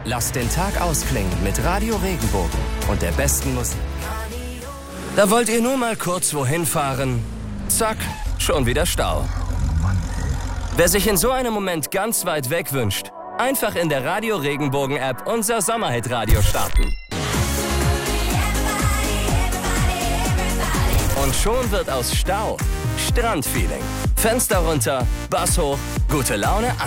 Lasst den Tag ausklingen mit Radio Regenbogen und der besten Musik. Da wollt ihr nur mal kurz wohin fahren. Zack, schon wieder Stau. Wer sich in so einem Moment ganz weit weg wünscht, einfach in der Radio Regenbogen App unser Sommerhit-Radio starten. Und schon wird aus Stau Strandfeeling. Fenster runter, Bass hoch, gute Laune an.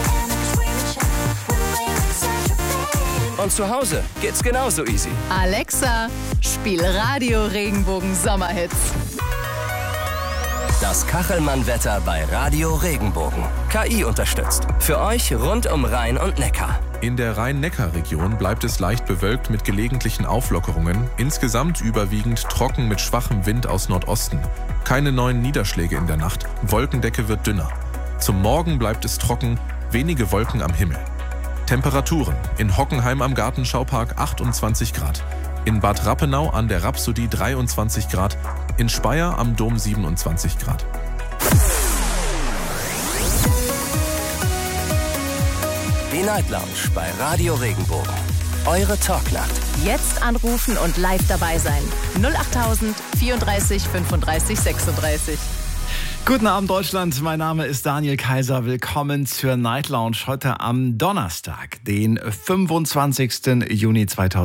Und zu Hause geht's genauso easy. Alexa, spiel Radio Regenbogen Sommerhits. Das Kachelmann-Wetter bei Radio Regenbogen. KI unterstützt. Für euch rund um Rhein und Neckar. In der Rhein-Neckar-Region bleibt es leicht bewölkt mit gelegentlichen Auflockerungen. Insgesamt überwiegend trocken mit schwachem Wind aus Nordosten. Keine neuen Niederschläge in der Nacht. Wolkendecke wird dünner. Zum Morgen bleibt es trocken, wenige Wolken am Himmel. Temperaturen. In Hockenheim am Gartenschaupark 28 Grad. In Bad Rappenau an der Rhapsodie 23 Grad. In Speyer am Dom 27 Grad. Die Night Lounge bei Radio Regenbogen. Eure Talknacht. Jetzt anrufen und live dabei sein. 08000 34 35 36. Guten Abend Deutschland, mein Name ist Daniel Kaiser. Willkommen zur Night Lounge heute am Donnerstag, den 25. Juni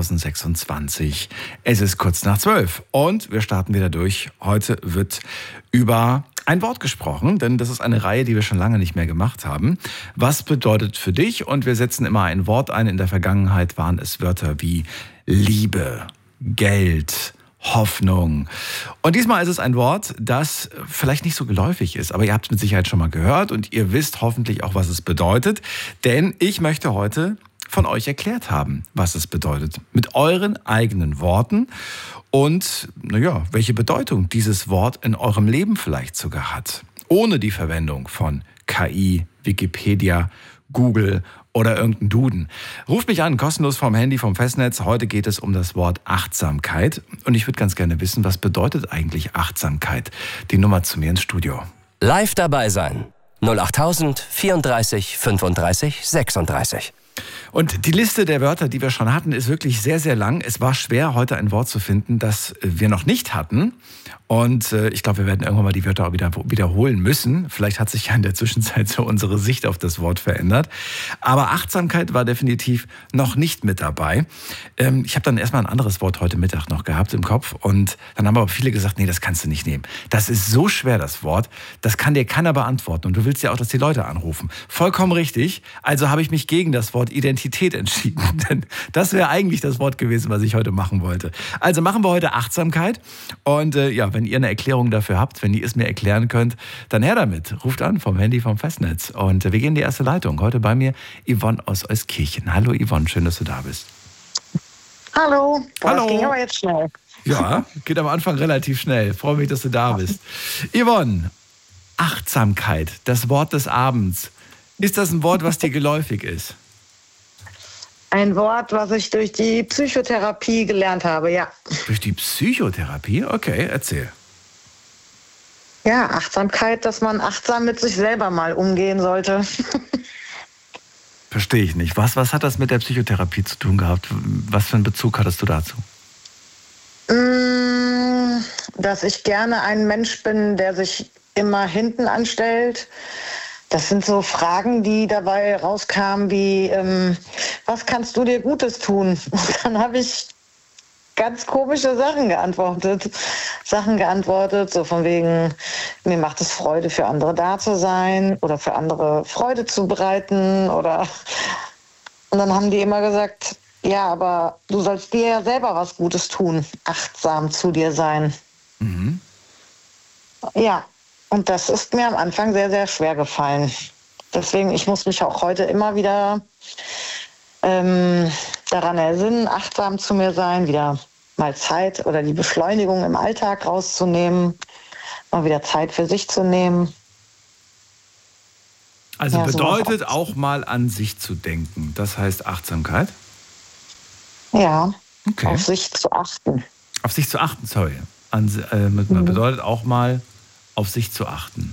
2026. Es ist kurz nach 12 und wir starten wieder durch. Heute wird über ein Wort gesprochen, denn das ist eine Reihe, die wir schon lange nicht mehr gemacht haben. Was bedeutet für dich? Und wir setzen immer ein Wort ein. In der Vergangenheit waren es Wörter wie Liebe, Geld, Hoffnung. Und diesmal ist es ein Wort, das vielleicht nicht so geläufig ist, aber ihr habt es mit Sicherheit schon mal gehört und ihr wisst hoffentlich auch, was es bedeutet. Denn ich möchte heute von euch erklärt haben, was es bedeutet. Mit euren eigenen Worten und, welche Bedeutung dieses Wort in eurem Leben vielleicht sogar hat. Ohne die Verwendung von KI, Wikipedia, Google oder irgendein Duden. Ruft mich an, kostenlos vom Handy, vom Festnetz. Heute geht es um das Wort Achtsamkeit. Und ich würde ganz gerne wissen, was bedeutet eigentlich Achtsamkeit? Die Nummer zu mir ins Studio. Live dabei sein. 08000 34 35 36. Und die Liste der Wörter, die wir schon hatten, ist wirklich sehr, sehr lang. Es war schwer, heute ein Wort zu finden, das wir noch nicht hatten. Und ich glaube, wir werden irgendwann mal die Wörter auch wieder wiederholen müssen. Vielleicht hat sich ja in der Zwischenzeit so unsere Sicht auf das Wort verändert. Aber Achtsamkeit war definitiv noch nicht mit dabei. Ich habe dann erstmal ein anderes Wort heute Mittag noch gehabt im Kopf. Und dann haben aber viele gesagt, nee, das kannst du nicht nehmen. Das ist so schwer, das Wort. Das kann dir keiner beantworten. Und du willst ja auch, dass die Leute anrufen. Vollkommen richtig. Also habe ich mich gegen das Wort Identität entschieden. Denn das wäre eigentlich das Wort gewesen, was ich heute machen wollte. Also machen wir heute Achtsamkeit. Und wenn ihr eine Erklärung dafür habt, wenn ihr es mir erklären könnt, dann her damit. Ruft an vom Handy, vom Festnetz. Und wir gehen in die erste Leitung. Heute bei mir Yvonne aus Euskirchen. Hallo Yvonne, schön, dass du da bist. Hallo. Hallo. Das ging aber jetzt schnell. Ja, geht am Anfang relativ schnell. Freue mich, dass du da bist. Yvonne, Achtsamkeit, das Wort des Abends. Ist das ein Wort, was dir geläufig ist? Ein Wort, was ich durch die Psychotherapie gelernt habe, ja. Durch die Psychotherapie? Okay, erzähl. Ja, Achtsamkeit, dass man achtsam mit sich selber mal umgehen sollte. Verstehe ich nicht. Was hat das mit der Psychotherapie zu tun gehabt? Was für einen Bezug hattest du dazu? Dass ich gerne ein Mensch bin, der sich immer hinten anstellt. Das sind so Fragen, die dabei rauskamen wie, was kannst du dir Gutes tun? Und dann habe ich ganz komische Sachen geantwortet, so von wegen, mir macht es Freude, für andere da zu sein oder für andere Freude zu bereiten. Und dann haben die immer gesagt, ja, aber du sollst dir ja selber was Gutes tun, achtsam zu dir sein. Mhm. Ja. Und das ist mir am Anfang sehr, sehr schwer gefallen. Deswegen, ich muss mich auch heute immer wieder daran ersinnen, achtsam zu mir sein, wieder mal Zeit oder die Beschleunigung im Alltag rauszunehmen, mal wieder Zeit für sich zu nehmen. Also ja, bedeutet auch mal an sich zu denken. Das heißt Achtsamkeit? Ja, okay. Auf sich zu achten. Auf sich zu achten, sorry. Bedeutet auch mal auf sich zu achten.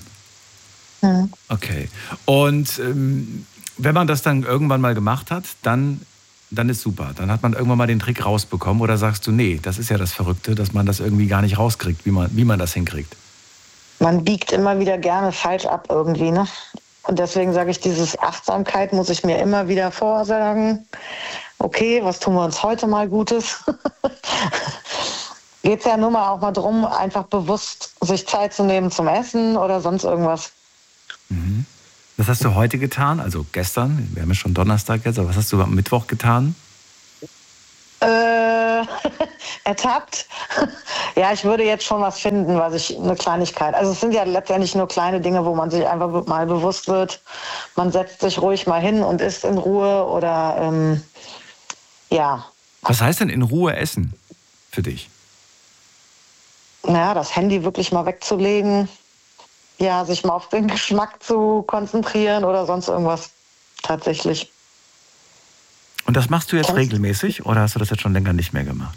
Okay. Und wenn man das dann irgendwann mal gemacht hat, dann dann ist super. Dann hat man irgendwann mal den Trick rausbekommen. Oder sagst du, nee, das ist ja das Verrückte, dass man das irgendwie gar nicht rauskriegt, wie man das hinkriegt. Man biegt immer wieder gerne falsch ab irgendwie, ne? Und deswegen sage ich, dieses Achtsamkeit muss ich mir immer wieder vorsagen. Okay, was tun wir uns heute mal Gutes? Geht es ja nur mal auch mal drum, einfach bewusst sich Zeit zu nehmen zum Essen oder sonst irgendwas. Mhm. Was hast du heute getan? Also gestern, wir haben ja schon Donnerstag jetzt, aber was hast du am Mittwoch getan? Ertappt. Ja, ich würde jetzt schon was finden, eine Kleinigkeit. Also es sind ja letztendlich nur kleine Dinge, wo man sich einfach mal bewusst wird. Man setzt sich ruhig mal hin und isst in Ruhe oder ja. Was heißt denn in Ruhe essen für dich? Naja, das Handy wirklich mal wegzulegen. Ja, sich mal auf den Geschmack zu konzentrieren oder sonst irgendwas. Tatsächlich. Und das machst du jetzt regelmäßig oder hast du das jetzt schon länger nicht mehr gemacht?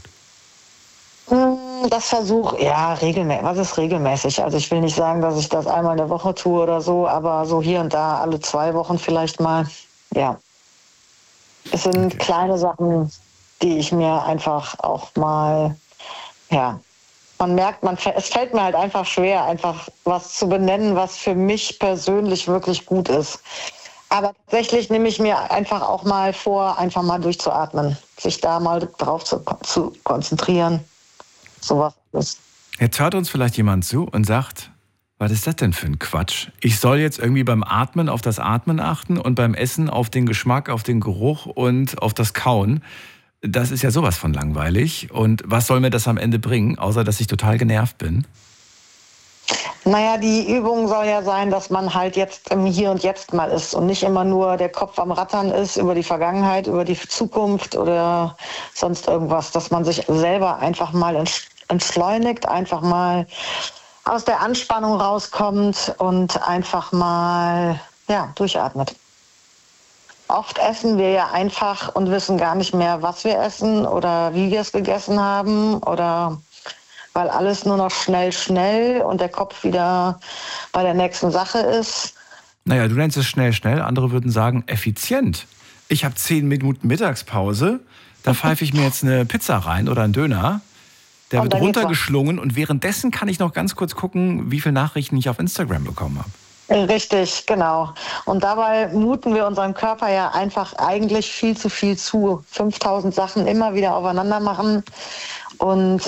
Das regelmäßig. Was ist regelmäßig? Also ich will nicht sagen, dass ich das einmal in der Woche tue oder so, aber so hier und da alle 2 Wochen vielleicht mal. Ja. Es sind kleine Sachen, die ich mir einfach auch mal, ja, man merkt, es fällt mir halt einfach schwer, einfach was zu benennen, was für mich persönlich wirklich gut ist. Aber tatsächlich nehme ich mir einfach auch mal vor, einfach mal durchzuatmen, sich da mal drauf zu konzentrieren. Sowas ist. Jetzt hört uns vielleicht jemand zu und sagt, was ist das denn für ein Quatsch? Ich soll jetzt irgendwie beim Atmen auf das Atmen achten und beim Essen auf den Geschmack, auf den Geruch und auf das Kauen. Das ist ja sowas von langweilig. Und was soll mir das am Ende bringen, außer dass ich total genervt bin? Naja, die Übung soll ja sein, dass man halt jetzt im Hier und Jetzt mal ist und nicht immer nur der Kopf am Rattern ist über die Vergangenheit, über die Zukunft oder sonst irgendwas, dass man sich selber einfach mal entschleunigt, einfach mal aus der Anspannung rauskommt und einfach mal durchatmet. Oft essen wir ja einfach und wissen gar nicht mehr, was wir essen oder wie wir es gegessen haben oder weil alles nur noch schnell und der Kopf wieder bei der nächsten Sache ist. Naja, du nennst es schnell, andere würden sagen effizient. Ich habe 10 Minuten Mittagspause, da pfeife ich mir jetzt eine Pizza rein oder einen Döner. Der wird runtergeschlungen und währenddessen kann ich noch ganz kurz gucken, wie viele Nachrichten ich auf Instagram bekommen habe. Richtig, genau. Und dabei muten wir unserem Körper ja einfach eigentlich viel zu viel zu. 5000 Sachen immer wieder aufeinander machen. Und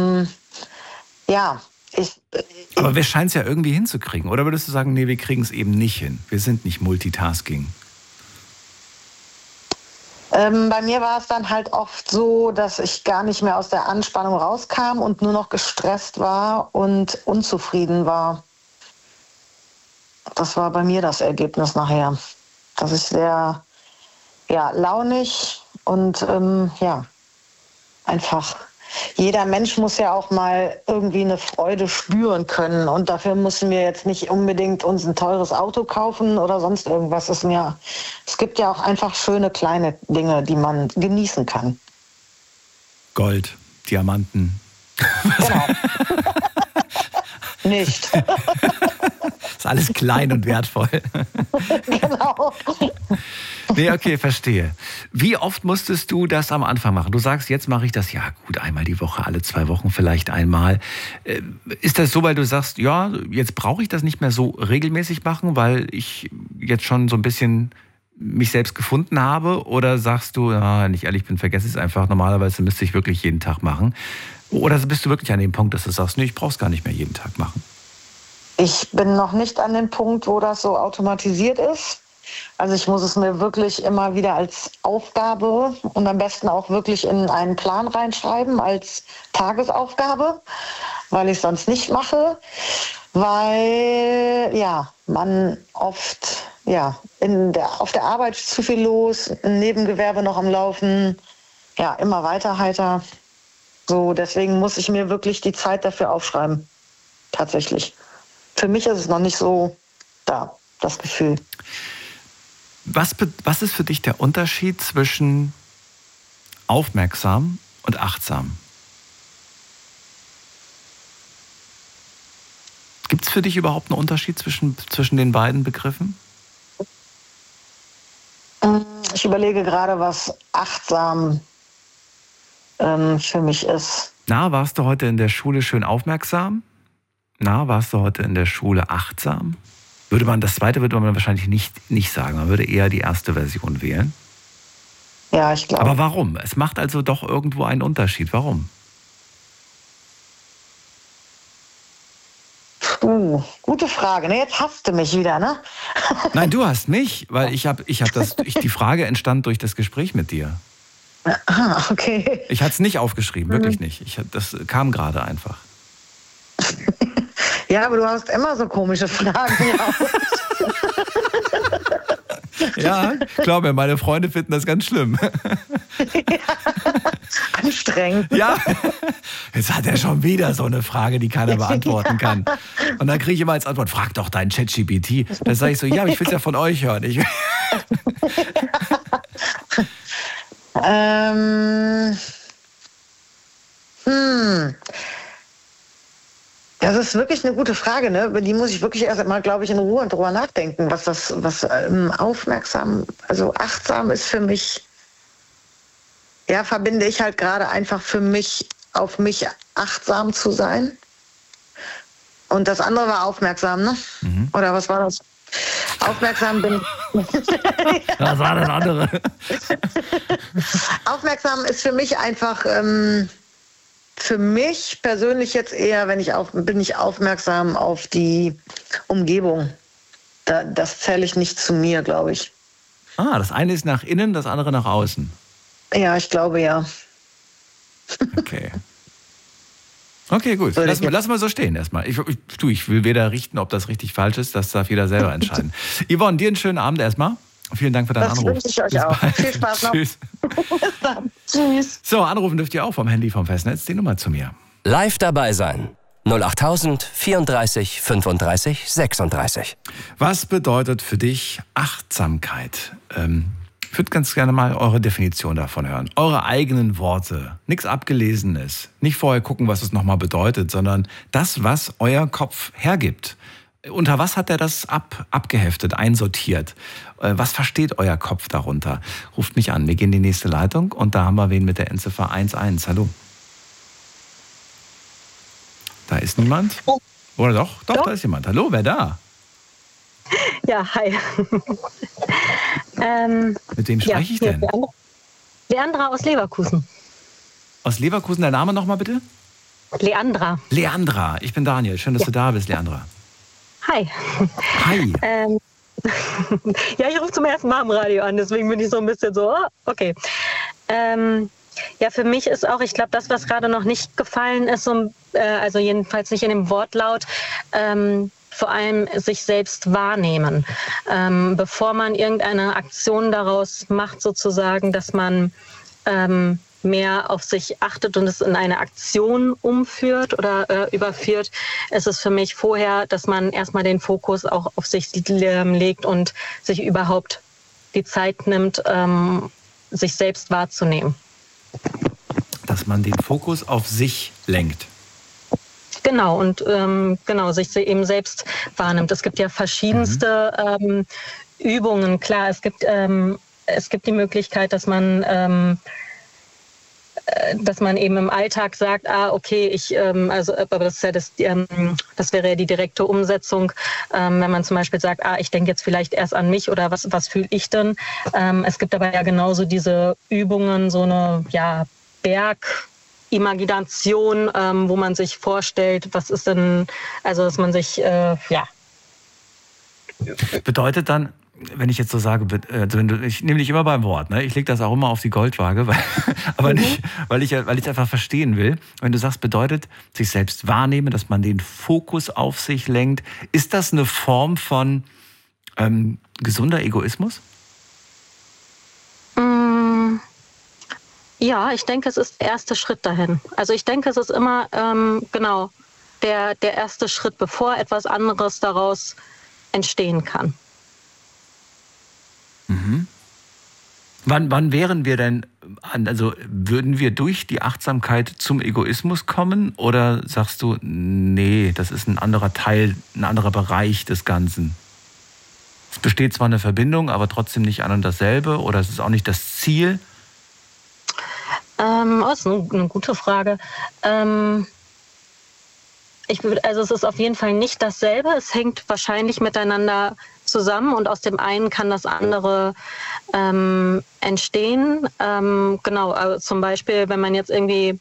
Aber wir scheinen es ja irgendwie hinzukriegen. Oder würdest du sagen, nee, wir kriegen es eben nicht hin? Wir sind nicht Multitasking. Bei mir war es dann halt oft so, dass ich gar nicht mehr aus der Anspannung rauskam und nur noch gestresst war und unzufrieden war. Das war bei mir das Ergebnis nachher. Dass ich sehr launig und einfach. Jeder Mensch muss ja auch mal irgendwie eine Freude spüren können. Und dafür müssen wir jetzt nicht unbedingt uns ein teures Auto kaufen oder sonst irgendwas. Es gibt ja auch einfach schöne kleine Dinge, die man genießen kann. Gold, Diamanten. Genau. Nicht. Ist alles klein und wertvoll. Genau. Nee, okay, verstehe. Wie oft musstest du das am Anfang machen? Du sagst, jetzt mache ich das, ja gut, einmal die Woche, alle 2 Wochen vielleicht einmal. Ist das so, weil du sagst, ja, jetzt brauche ich das nicht mehr so regelmäßig machen, weil ich jetzt schon so ein bisschen mich selbst gefunden habe? Oder sagst du, wenn ich ehrlich bin, vergesse es einfach, normalerweise müsste ich wirklich jeden Tag machen? Oder bist du wirklich an dem Punkt, dass du sagst, nee, ich brauche es gar nicht mehr jeden Tag machen? Ich bin noch nicht an dem Punkt, wo das so automatisiert ist. Also ich muss es mir wirklich immer wieder als Aufgabe und am besten auch wirklich in einen Plan reinschreiben als Tagesaufgabe, weil ich es sonst nicht mache, weil man oft auf der Arbeit zu viel los, ein Nebengewerbe noch am Laufen, immer weiter heiter. So, deswegen muss ich mir wirklich die Zeit dafür aufschreiben. Tatsächlich. Für mich ist es noch nicht so da, das Gefühl. Was ist für dich der Unterschied zwischen aufmerksam und achtsam? Gibt es für dich überhaupt einen Unterschied zwischen den beiden Begriffen? Ich überlege gerade, was achtsam für mich ist. Na, warst du heute in der Schule schön aufmerksam? Na, warst du heute in der Schule achtsam? Das zweite würde man wahrscheinlich nicht sagen. Man würde eher die erste Version wählen. Ja, ich glaube. Aber warum? Es macht also doch irgendwo einen Unterschied. Warum? Gute Frage. Ne, jetzt hasst du mich wieder, ne? Nein, du hast mich, weil die Frage entstand durch das Gespräch mit dir. Ah, okay. Ich hatte es nicht aufgeschrieben, wirklich nicht. Das kam gerade einfach. Ja, aber du hast immer so komische Fragen. Ja, glaub mir, meine Freunde finden das ganz schlimm. Ja, anstrengend. Ja, jetzt hat er schon wieder so eine Frage, die keiner beantworten kann. Und dann kriege ich immer als Antwort, frag doch deinen ChatGPT. Dann sage ich so, ja, aber ich will es ja von euch hören. Das ist wirklich eine gute Frage, ne? Über die muss ich wirklich erst mal, glaube ich, in Ruhe drüber nachdenken, was aufmerksam, also achtsam ist für mich, ja, verbinde ich halt gerade einfach für mich, auf mich achtsam zu sein. Und das andere war aufmerksam, ne? Mhm. Oder was war das? Aufmerksam bin ich. Was war das andere? Aufmerksam ist für mich einfach, für mich persönlich jetzt eher, bin ich aufmerksam auf die Umgebung. Das zähle ich nicht zu mir, glaube ich. Ah, das eine ist nach innen, das andere nach außen. Ja, ich glaube ja. Okay. Okay, gut. Lass mal so stehen erstmal. Ich will weder richten, ob das richtig falsch ist. Das darf jeder selber entscheiden. Yvonne, dir einen schönen Abend erstmal. Vielen Dank für deinen Anruf. Das wünsche ich euch auch. Viel Spaß noch. Tschüss. Tschüss. So, anrufen dürft ihr auch vom Handy vom Festnetz. Die Nummer zu mir. Live dabei sein. 08000 34 35 36. Was bedeutet für dich Achtsamkeit? Ich würde ganz gerne mal eure Definition davon hören. Eure eigenen Worte. Nichts Abgelesenes. Nicht vorher gucken, was es nochmal bedeutet, sondern das, was euer Kopf hergibt. Unter was hat er das abgeheftet, einsortiert? Was versteht euer Kopf darunter? Ruft mich an. Wir gehen in die nächste Leitung und da haben wir wen mit der Endziffer 11. Hallo. Da ist niemand? Oder doch? Doch, da ist jemand. Hallo, wer da? Ja, hi. Mit wem spreche ich denn? Leandra aus Leverkusen. Aus Leverkusen, der Name nochmal bitte? Leandra. Leandra, ich bin Daniel. Schön, dass du da bist, Leandra. Hi. Hi. Ja, ich rufe zum ersten Mal im Radio an, deswegen bin ich so ein bisschen so, okay. Ja, für mich ist auch, ich glaube, das, was gerade noch nicht gefallen ist, also jedenfalls nicht in dem Wortlaut, vor allem sich selbst wahrnehmen. Bevor man irgendeine Aktion daraus macht, sozusagen, dass man mehr auf sich achtet und es in eine Aktion umführt oder überführt, ist es für mich vorher, dass man erstmal den Fokus auch auf sich legt und sich überhaupt die Zeit nimmt, sich selbst wahrzunehmen. Dass man den Fokus auf sich lenkt. Genau, und sich eben selbst wahrnimmt. Es gibt ja verschiedenste Übungen. Klar, es gibt die Möglichkeit, dass man eben im Alltag sagt, okay, aber das ist ja das wäre ja die direkte Umsetzung, wenn man zum Beispiel sagt, ich denke jetzt vielleicht erst an mich oder was fühle ich denn? Es gibt aber ja genauso diese Übungen, so eine Bergimagination, wo man sich vorstellt, was ist denn, also dass man sich, Bedeutet dann, wenn ich jetzt so sage, ich nehme dich immer beim Wort, ne? Ich lege das auch immer auf die Goldwaage, nicht, weil ich es einfach verstehen will. Wenn du sagst, bedeutet sich selbst wahrnehmen, dass man den Fokus auf sich lenkt, ist das eine Form von gesunder Egoismus? Ja, ich denke, es ist der erste Schritt dahin. Also ich denke, es ist immer der erste Schritt, bevor etwas anderes daraus entstehen kann. Mhm. Wann wären wir denn, also würden wir durch die Achtsamkeit zum Egoismus kommen oder sagst du, nee, das ist ein anderer Teil, ein anderer Bereich des Ganzen? Es besteht zwar eine Verbindung, aber trotzdem nicht ein und dasselbe, oder es ist auch nicht das Ziel? Das ist eine gute Frage. Es ist auf jeden Fall nicht dasselbe. Es hängt wahrscheinlich miteinander zusammen und aus dem einen kann das andere entstehen. Also zum Beispiel, wenn man jetzt irgendwie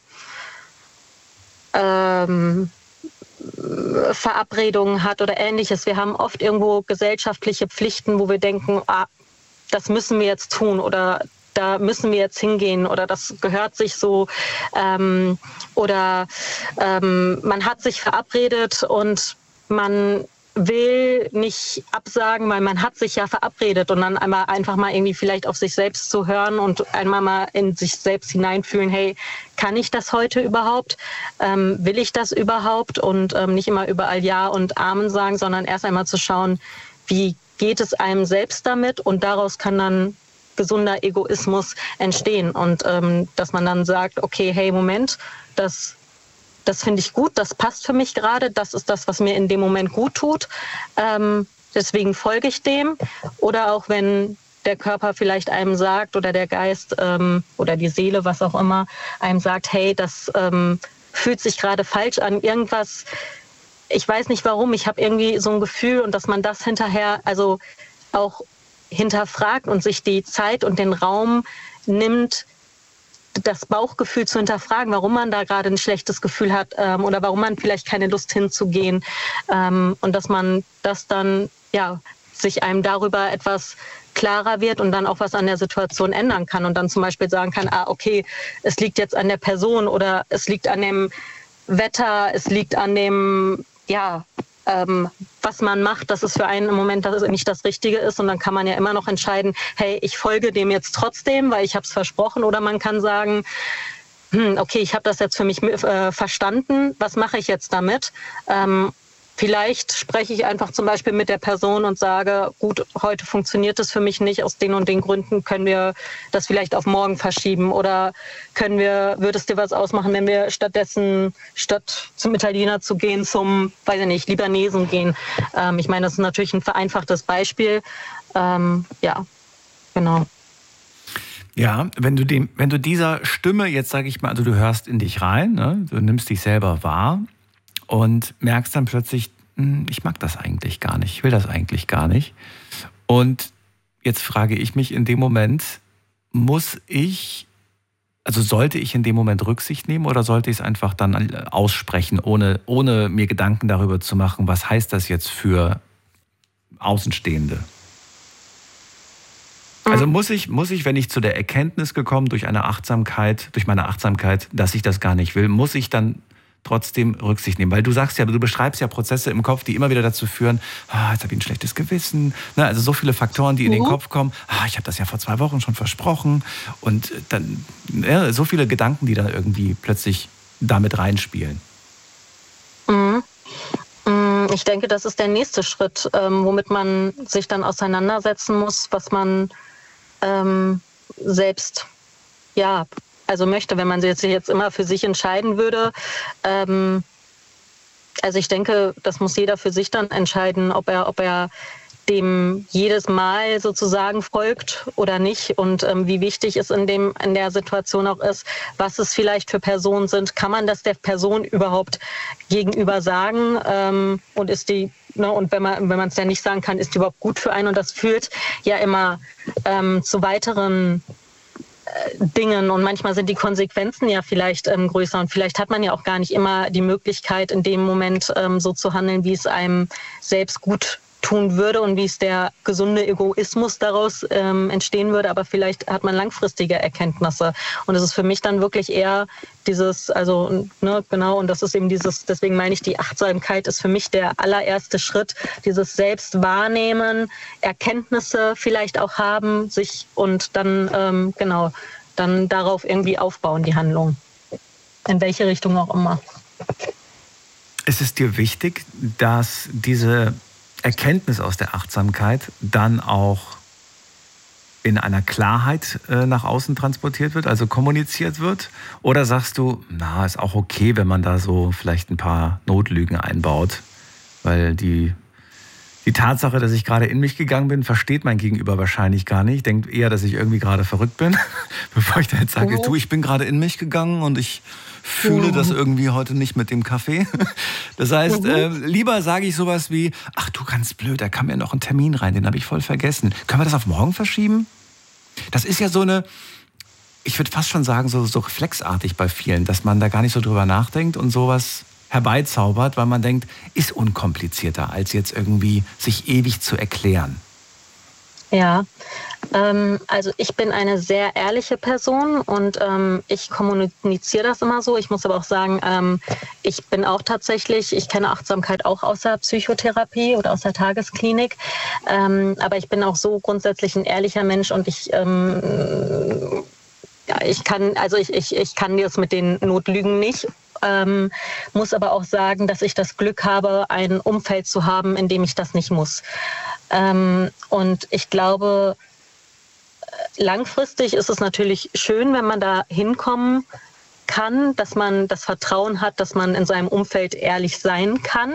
Verabredungen hat oder Ähnliches. Wir haben oft irgendwo gesellschaftliche Pflichten, wo wir denken, das müssen wir jetzt tun oder da müssen wir jetzt hingehen oder das gehört sich so man hat sich verabredet und man will nicht absagen, weil man hat sich ja verabredet und dann einmal einfach mal irgendwie vielleicht auf sich selbst zu hören und einmal mal in sich selbst hineinfühlen, hey, kann ich das heute überhaupt? Will ich das überhaupt? Und nicht immer überall Ja und Amen sagen, sondern erst einmal zu schauen, wie geht es einem selbst damit und daraus kann dann gesunder Egoismus entstehen und dass man dann sagt, okay, hey, Moment, das finde ich gut, das passt für mich gerade, das ist das, was mir in dem Moment gut tut, deswegen folge ich dem. Oder auch wenn der Körper vielleicht einem sagt oder der Geist oder die Seele, was auch immer, einem sagt, hey, das fühlt sich gerade falsch an, irgendwas, ich weiß nicht warum, ich habe irgendwie so ein Gefühl und dass man das hinterher also auch hinterfragt und sich die Zeit und den Raum nimmt, das Bauchgefühl zu hinterfragen, warum man da gerade ein schlechtes Gefühl hat oder warum man vielleicht keine Lust hinzugehen und dass man das dann, ja, sich einem darüber etwas klarer wird und dann auch was an der Situation ändern kann und dann zum Beispiel sagen kann, okay, es liegt jetzt an der Person oder es liegt an dem Wetter, es liegt an dem, ja, was man macht, dass es für einen im Moment nicht das Richtige ist und dann kann man ja immer noch entscheiden, hey, ich folge dem jetzt trotzdem, weil ich habe es versprochen oder man kann sagen, okay, ich habe das jetzt für mich verstanden, was mache ich jetzt damit? Vielleicht spreche ich einfach zum Beispiel mit der Person und sage, gut, heute funktioniert es für mich nicht, aus den und den Gründen können wir das vielleicht auf morgen verschieben oder würde es dir was ausmachen, wenn wir stattdessen, statt zum Italiener zu gehen, zum, weiß ich nicht, Libanesen gehen. Ich meine, das ist natürlich ein vereinfachtes Beispiel. Ja, genau. Ja, wenn du dieser Stimme jetzt, sage ich mal, also du hörst in dich rein, ne? Du nimmst dich selber wahr, und merkst dann plötzlich, ich mag das eigentlich gar nicht, ich will das eigentlich gar nicht. Und jetzt frage ich mich in dem Moment, sollte ich in dem Moment Rücksicht nehmen oder sollte ich es einfach dann aussprechen, ohne mir Gedanken darüber zu machen, was heißt das jetzt für Außenstehende? Also muss ich, wenn ich zu der Erkenntnis gekommen durch meine Achtsamkeit, dass ich das gar nicht will, muss ich dann trotzdem Rücksicht nehmen, weil du beschreibst ja Prozesse im Kopf, die immer wieder dazu führen, jetzt habe ich ein schlechtes Gewissen, also so viele Faktoren, die in den Kopf kommen, ich habe das ja vor 2 Wochen schon versprochen und dann so viele Gedanken, die dann irgendwie plötzlich damit reinspielen. Ich denke, das ist der nächste Schritt, womit man sich dann auseinandersetzen muss, was man selbst, ja, also möchte, wenn man sich jetzt immer für sich entscheiden würde. Also ich denke, das muss jeder für sich dann entscheiden, ob er dem jedes Mal sozusagen folgt oder nicht und wie wichtig es in der Situation auch ist, was es vielleicht für Personen sind. Kann man das der Person überhaupt gegenüber sagen und ist die, ne, und wenn man es ja nicht sagen kann, ist die überhaupt gut für einen und das führt ja immer zu weiteren Dingen und manchmal sind die Konsequenzen ja vielleicht größer und vielleicht hat man ja auch gar nicht immer die Möglichkeit, in dem Moment so zu handeln, wie es einem selbst gut tun würde und wie es der gesunde Egoismus daraus entstehen würde, aber vielleicht hat man langfristige Erkenntnisse und es ist für mich dann wirklich eher dieses, also ne, genau, und das ist eben dieses, deswegen meine ich, die Achtsamkeit ist für mich der allererste Schritt, dieses Selbstwahrnehmen, Erkenntnisse vielleicht auch haben, sich und dann, dann darauf irgendwie aufbauen, die Handlung. In welche Richtung auch immer. Ist es dir wichtig, dass diese Erkenntnis aus der Achtsamkeit dann auch in einer Klarheit nach außen transportiert wird, also kommuniziert wird? Oder sagst du, ist auch okay, wenn man da so vielleicht ein paar Notlügen einbaut, weil die Die Tatsache, dass ich gerade in mich gegangen bin, versteht mein Gegenüber wahrscheinlich gar nicht. Denkt eher, dass ich irgendwie gerade verrückt bin. Bevor ich da jetzt sage, du, ich bin gerade in mich gegangen und ich fühle das irgendwie heute nicht mit dem Kaffee. Das heißt, lieber sage ich sowas wie, ach du, ganz blöd, da kam ja noch ein Termin rein, den habe ich voll vergessen. Können wir das auf morgen verschieben? Das ist ja so eine, ich würde fast schon sagen, so reflexartig bei vielen, dass man da gar nicht so drüber nachdenkt und sowas herbeizaubert, weil man denkt, ist unkomplizierter, als jetzt irgendwie sich ewig zu erklären. Ja, also ich bin eine sehr ehrliche Person und ich kommuniziere das immer so. Ich muss aber auch sagen, ich bin auch tatsächlich, ich kenne Achtsamkeit auch aus der Psychotherapie oder aus der Tagesklinik, aber ich bin auch so grundsätzlich ein ehrlicher Mensch und ich kann das mit den Notlügen nicht. Muss aber auch sagen, dass ich das Glück habe, ein Umfeld zu haben, in dem ich das nicht muss. Und ich glaube, langfristig ist es natürlich schön, wenn man da hinkommen kann, dass man das Vertrauen hat, dass man in seinem Umfeld ehrlich sein kann.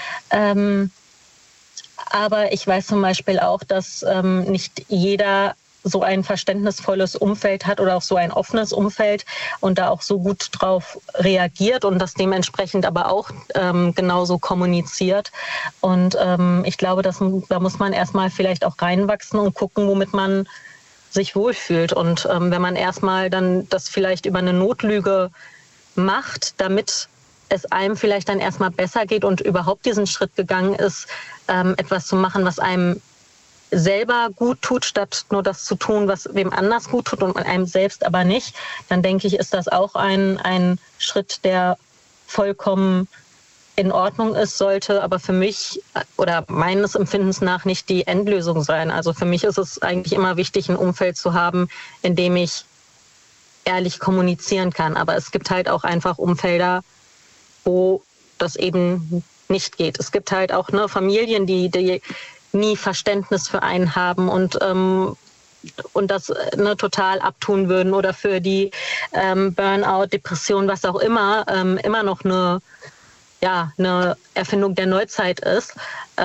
Aber ich weiß zum Beispiel auch, dass nicht jeder so ein verständnisvolles Umfeld hat oder auch so ein offenes Umfeld und da auch so gut drauf reagiert und das dementsprechend aber auch genauso kommuniziert. Und ich glaube, da muss man erstmal vielleicht auch reinwachsen und gucken, womit man sich wohlfühlt. Und wenn man erstmal dann das vielleicht über eine Notlüge macht, damit es einem vielleicht dann erstmal besser geht und überhaupt diesen Schritt gegangen ist, etwas zu machen, was einem selber gut tut, statt nur das zu tun, was wem anders gut tut und einem selbst aber nicht, dann denke ich, ist das auch ein Schritt, der vollkommen in Ordnung ist, sollte aber für mich oder meines Empfindens nach nicht die Endlösung sein. Also für mich ist es eigentlich immer wichtig, ein Umfeld zu haben, in dem ich ehrlich kommunizieren kann. Aber es gibt halt auch einfach Umfelder, wo das eben nicht geht. Es gibt halt auch Familien, die nie Verständnis für einen haben und das total abtun würden oder für die Burnout, Depression, was auch immer noch eine Erfindung der Neuzeit ist.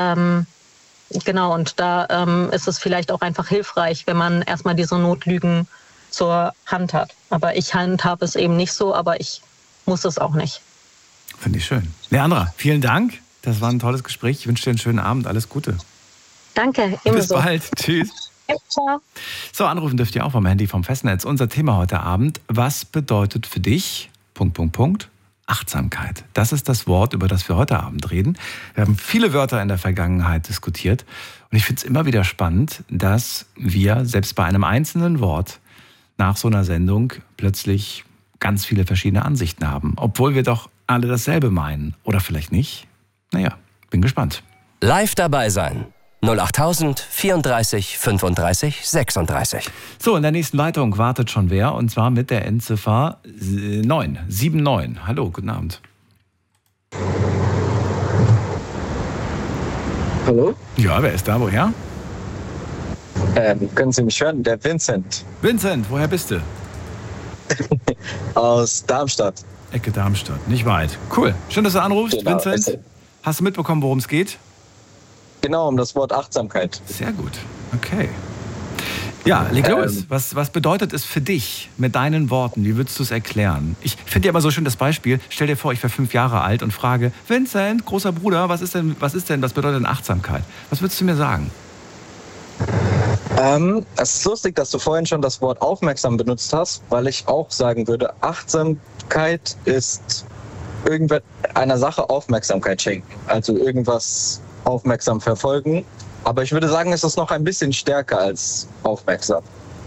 Genau, und da ist es vielleicht auch einfach hilfreich, wenn man erstmal diese Notlügen zur Hand hat. Aber ich handhabe es eben nicht so, aber ich muss es auch nicht. Finde ich schön. Leandra, vielen Dank. Das war ein tolles Gespräch. Ich wünsche dir einen schönen Abend. Alles Gute. Danke, ebenso. Bis bald. Tschüss. Ja, ciao. So, anrufen dürft ihr auch vom Handy, vom Festnetz. Unser Thema heute Abend: Was bedeutet für dich ... Achtsamkeit. Das ist das Wort, über das wir heute Abend reden. Wir haben viele Wörter in der Vergangenheit diskutiert. Und ich finde es immer wieder spannend, dass wir selbst bei einem einzelnen Wort nach so einer Sendung plötzlich ganz viele verschiedene Ansichten haben. Obwohl wir doch alle dasselbe meinen. Oder vielleicht nicht? Naja, bin gespannt. Live dabei sein. 08000 34 35 36. So, in der nächsten Leitung wartet schon wer, und zwar mit der Endziffer 979. Hallo, guten Abend. Hallo? Ja, wer ist da? Woher? Können Sie mich hören? Der Vincent. Vincent, woher bist du? Aus Darmstadt. Ecke Darmstadt, nicht weit. Cool, schön, dass du anrufst, Genau. Vincent. Hast du mitbekommen, worum es geht? Genau, um das Wort Achtsamkeit. Sehr gut, okay. Ja, leg los. Was bedeutet es für dich mit deinen Worten? Wie würdest du es erklären? Ich finde ja immer so schön das Beispiel. Stell dir vor, ich wäre 5 Jahre alt und frage, Vincent, großer Bruder, was bedeutet denn Achtsamkeit? Was würdest du mir sagen? Es ist lustig, dass du vorhin schon das Wort aufmerksam benutzt hast, weil ich auch sagen würde, Achtsamkeit ist einer Sache Aufmerksamkeit schenken. Also irgendwas aufmerksam verfolgen. Aber ich würde sagen, es ist noch ein bisschen stärker als aufmerksam.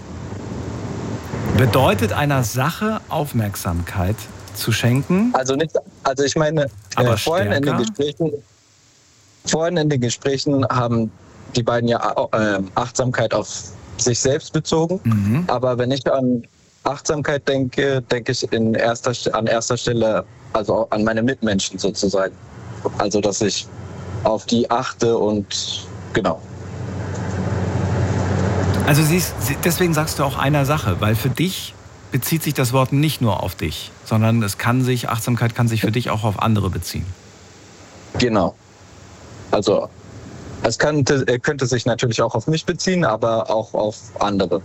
Bedeutet einer Sache Aufmerksamkeit zu schenken? Also ich meine, vorhin in den Gesprächen haben die beiden ja Achtsamkeit auf sich selbst bezogen. Mhm. Aber wenn ich an Achtsamkeit denke, denke ich an erster Stelle also an meine Mitmenschen sozusagen. Also dass ich auf die achte und genau. Also deswegen sagst du auch einer Sache, weil für dich bezieht sich das Wort nicht nur auf dich, sondern Achtsamkeit kann sich für dich auch auf andere beziehen. Genau. Also Es könnte sich natürlich auch auf mich beziehen, aber auch auf andere.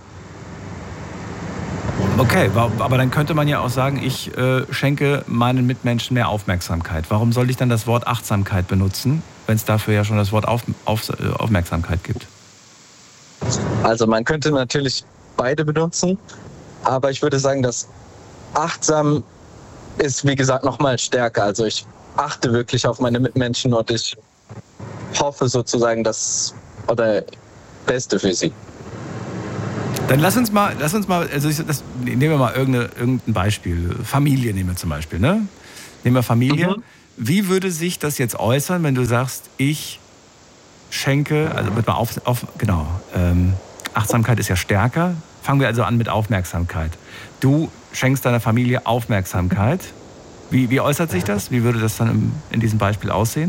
Okay, aber dann könnte man ja auch sagen, ich schenke meinen Mitmenschen mehr Aufmerksamkeit. Warum soll ich dann das Wort Achtsamkeit benutzen, wenn es dafür ja schon das Wort Aufmerksamkeit gibt? Also man könnte natürlich beide benutzen, aber ich würde sagen, dass achtsam ist, wie gesagt, nochmal stärker. Also ich achte wirklich auf meine Mitmenschen und ich hoffe sozusagen das Beste für sie. Dann lass uns mal, nehmen wir mal irgendein Beispiel. Familie nehmen wir zum Beispiel, ne? Nehmen wir Familie. Wie würde sich das jetzt äußern, wenn du sagst, ich schenke, also mit mal Achtsamkeit ist ja stärker. Fangen wir also an mit Aufmerksamkeit. Du schenkst deiner Familie Aufmerksamkeit. Wie äußert sich das? Wie würde das dann in diesem Beispiel aussehen?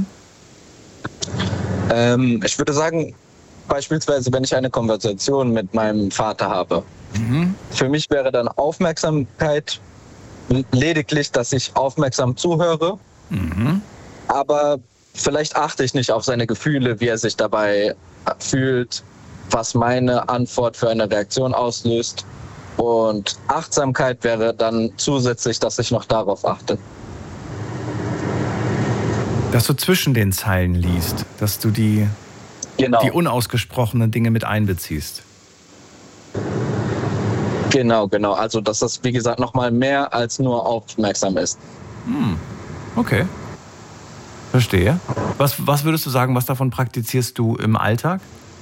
Ich würde sagen, beispielsweise, wenn ich eine Konversation mit meinem Vater habe. Für mich wäre dann Aufmerksamkeit lediglich, dass ich aufmerksam zuhöre. Aber vielleicht achte ich nicht auf seine Gefühle, wie er sich dabei fühlt, was meine Antwort für eine Reaktion auslöst. Und Achtsamkeit wäre dann zusätzlich, dass ich noch darauf achte. Dass du zwischen den Zeilen liest, dass du die unausgesprochenen Dinge mit einbeziehst. Genau. Also, dass das, wie gesagt, nochmal mehr als nur aufmerksam ist. Okay. Verstehe. Was würdest du sagen, was davon praktizierst du im Alltag?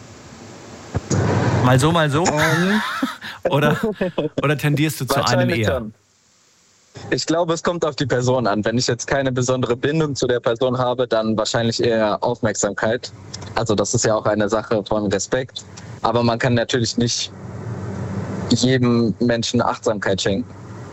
Mal so, mal so? Oder tendierst du zu einem eher? Ich glaube, es kommt auf die Person an. Wenn ich jetzt keine besondere Bindung zu der Person habe, dann wahrscheinlich eher Aufmerksamkeit. Also das ist ja auch eine Sache von Respekt. Aber man kann natürlich nicht jedem Menschen Achtsamkeit schenken.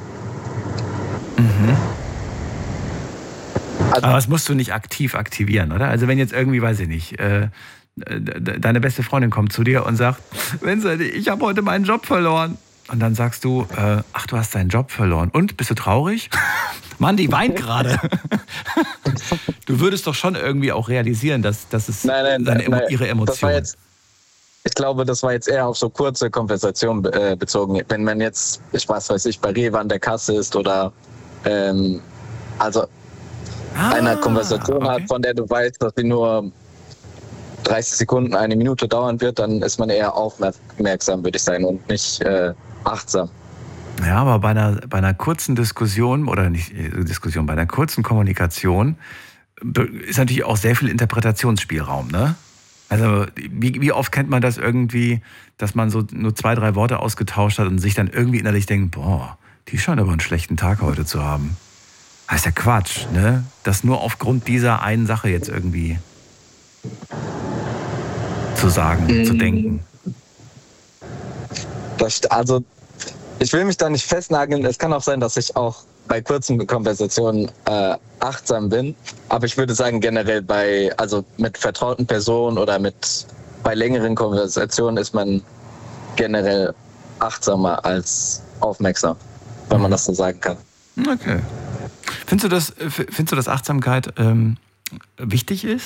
Also, aber das musst du nicht aktiv aktivieren, oder? Also wenn jetzt irgendwie, weiß ich nicht, deine beste Freundin kommt zu dir und sagt, Vincent, ich habe heute meinen Job verloren. Und dann sagst du, ach, du hast deinen Job verloren. Und, bist du traurig? Mann, die weint gerade. Du würdest doch schon irgendwie auch realisieren, dass es ihre Emotionen... Ich glaube, das war jetzt eher auf so kurze Konversationen bezogen. Wenn man jetzt, bei Rewe an der Kasse ist oder eine Konversation hat, von der du weißt, dass sie nur 30 Sekunden, eine Minute dauern wird, dann ist man eher aufmerksam, würde ich sagen, und nicht achtsam. Ja, aber bei einer kurzen Diskussion bei einer kurzen Kommunikation ist natürlich auch sehr viel Interpretationsspielraum, ne? Also wie oft kennt man das irgendwie, dass man so nur 2, 3 Worte ausgetauscht hat und sich dann irgendwie innerlich denkt, boah, die scheint aber einen schlechten Tag heute zu haben. Das ist ja Quatsch, ne? Das nur aufgrund dieser einen Sache jetzt irgendwie zu sagen, zu denken. Also, ich will mich da nicht festnageln. Es kann auch sein, dass ich auch bei kurzen Konversationen achtsam bin. Aber ich würde sagen, generell mit vertrauten Personen oder bei längeren Konversationen ist man generell achtsamer als aufmerksam, wenn man das so sagen kann. Okay. Findest du, dass Achtsamkeit wichtig ist?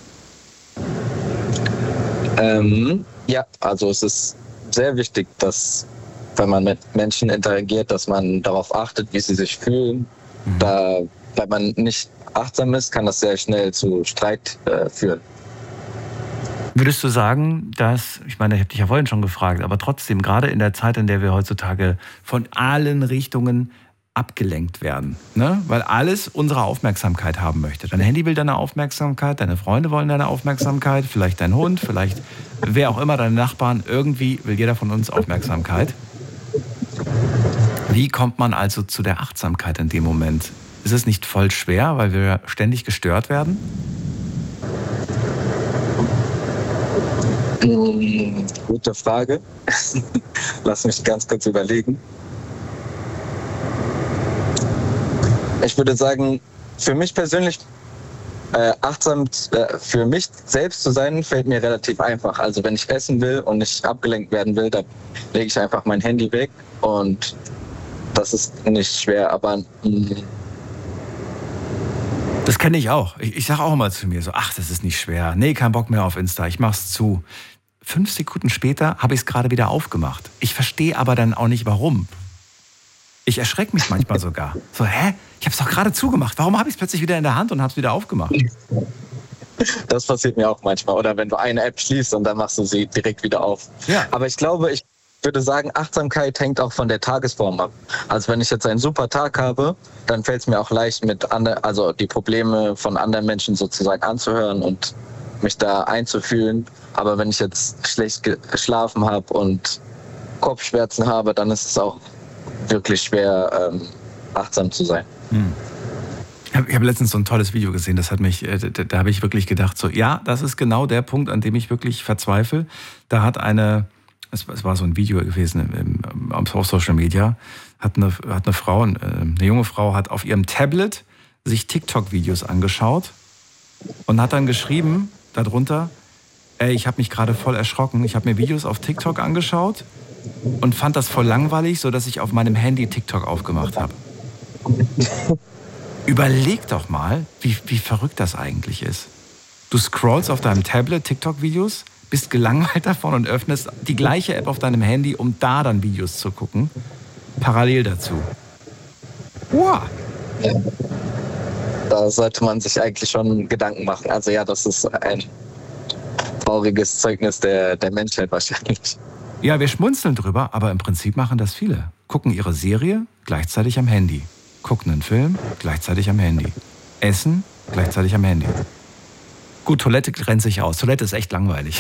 Ja, also es ist sehr wichtig, dass, wenn man mit Menschen interagiert, dass man darauf achtet, wie sie sich fühlen. Wenn man nicht achtsam ist, kann das sehr schnell zu Streit führen. Würdest du sagen, dass, ich meine, ich habe dich ja vorhin schon gefragt, aber trotzdem, gerade in der Zeit, in der wir heutzutage von allen Richtungen abgelenkt werden, ne? Weil alles unsere Aufmerksamkeit haben möchte. Dein Handy will deine Aufmerksamkeit, deine Freunde wollen deine Aufmerksamkeit, vielleicht dein Hund, vielleicht wer auch immer, deine Nachbarn, irgendwie will jeder von uns Aufmerksamkeit. Wie kommt man also zu der Achtsamkeit in dem Moment? Ist es nicht voll schwer, weil wir ständig gestört werden? Gute Frage. Lass mich ganz kurz überlegen. Ich würde sagen, für mich persönlich, achtsam für mich selbst zu sein, fällt mir relativ einfach. Also wenn ich essen will und nicht abgelenkt werden will, dann lege ich einfach mein Handy weg und das ist nicht schwer. Aber Das kenne ich auch. Ich sage auch immer zu mir so, ach, das ist nicht schwer. Nee, kein Bock mehr auf Insta, ich mach's zu. 5 Sekunden später habe ich es gerade wieder aufgemacht. Ich verstehe aber dann auch nicht, warum. Ich erschrecke mich manchmal sogar. So, hä? Ich habe es doch gerade zugemacht. Warum habe ich es plötzlich wieder in der Hand und habe es wieder aufgemacht? Das passiert mir auch manchmal. Oder wenn du eine App schließt und dann machst du sie direkt wieder auf. Ja. Aber ich würde sagen, Achtsamkeit hängt auch von der Tagesform ab. Also wenn ich jetzt einen super Tag habe, dann fällt es mir auch leicht, also die Probleme von anderen Menschen sozusagen anzuhören und mich da einzufühlen. Aber wenn ich jetzt schlecht geschlafen habe und Kopfschmerzen habe, dann ist es auch wirklich schwer, achtsam zu sein. Ich habe letztens so ein tolles Video gesehen, das hat mich, da habe ich wirklich gedacht, so, ja, das ist genau der Punkt, an dem ich wirklich verzweifle. Da hat es war so ein Video gewesen auf Social Media, hat eine Frau, eine junge Frau, hat auf ihrem Tablet sich TikTok-Videos angeschaut und hat dann geschrieben darunter, ich habe mich gerade voll erschrocken, ich habe mir Videos auf TikTok angeschaut und fand das voll langweilig, sodass ich auf meinem Handy TikTok aufgemacht habe. Überleg doch mal, wie verrückt das eigentlich ist. Du scrollst auf deinem Tablet TikTok-Videos, bist gelangweilt davon und öffnest die gleiche App auf deinem Handy, um da dann Videos zu gucken. Parallel dazu. Wow. Da sollte man sich eigentlich schon Gedanken machen. Also ja, das ist ein trauriges Zeugnis der Menschheit wahrscheinlich. Ja, wir schmunzeln drüber, aber im Prinzip machen das viele. Gucken ihre Serie gleichzeitig am Handy. Gucken einen Film gleichzeitig am Handy. Essen gleichzeitig am Handy. Gut, Toilette grenzt sich aus. Toilette ist echt langweilig.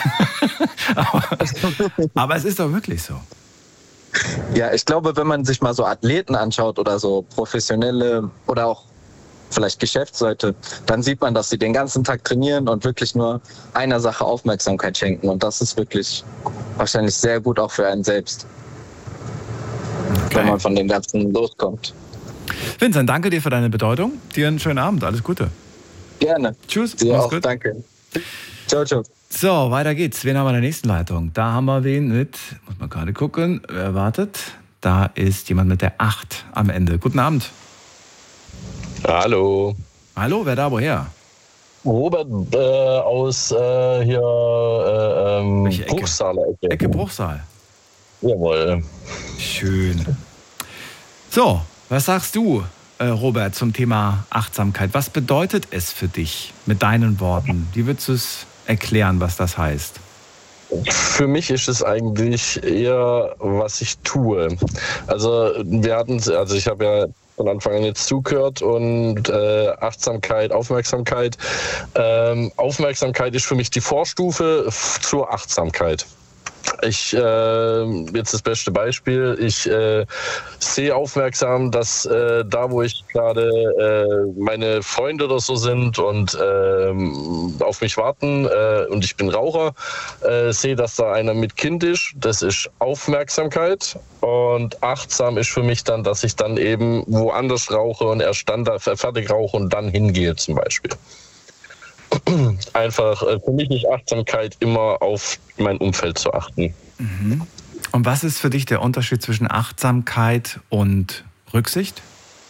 aber es ist doch wirklich so. Ja, ich glaube, wenn man sich mal so Athleten anschaut oder so professionelle oder auch vielleicht Geschäftsleute, dann sieht man, dass sie den ganzen Tag trainieren und wirklich nur einer Sache Aufmerksamkeit schenken. Und das ist wirklich wahrscheinlich sehr gut auch für einen selbst, wenn man von dem Ganzen loskommt. Vincent, danke dir für deine Bedeutung. Dir einen schönen Abend. Alles Gute. Gerne. Tschüss. Dir auch. Gut. Danke. Ciao, ciao. So, weiter geht's. Wen haben wir in der nächsten Leitung? Da haben wir wen mit, muss man gerade gucken, wer wartet? Da ist jemand mit der 8 am Ende. Guten Abend. Hallo. Hallo, wer da, woher? Robert aus hier Bruchsaler Ecke. Ecke Bruchsal. Jawohl. Schön. So, was sagst du, Robert, zum Thema Achtsamkeit? Was bedeutet es für dich mit deinen Worten? Wie würdest du es erklären, was das heißt? Für mich ist es eigentlich eher, was ich tue. Also ich habe ja von Anfang an jetzt zugehört und Achtsamkeit, Aufmerksamkeit. Aufmerksamkeit ist für mich die Vorstufe zur Achtsamkeit. Jetzt das beste Beispiel, ich sehe aufmerksam, dass da, wo ich gerade meine Freunde oder so sind und auf mich warten und ich bin Raucher, sehe, dass da einer mit Kind ist, das ist Aufmerksamkeit und achtsam ist für mich dann, dass ich dann eben woanders rauche und erst dann fertig rauche und dann hingehe zum Beispiel. Einfach, für mich ist Achtsamkeit immer auf mein Umfeld zu achten. Mhm. Und was ist für dich der Unterschied zwischen Achtsamkeit und Rücksicht?